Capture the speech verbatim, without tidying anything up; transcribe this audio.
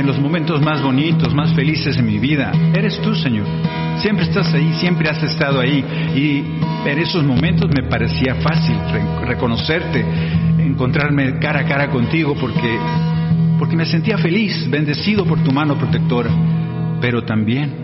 en los momentos más bonitos, más felices de mi vida, eres tú, Señor. Siempre estás ahí, siempre has estado ahí. Y en esos momentos me parecía fácil re- reconocerte, encontrarme cara a cara contigo, porque, porque me sentía feliz, bendecido por tu mano protectora. Pero también